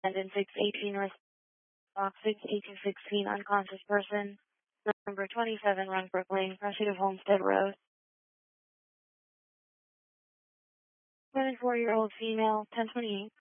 in 618 West Box 68216, unconscious person. Number 27, Runbrook Lane, Pursuit of Homestead Road. 24-year-old female, 1028.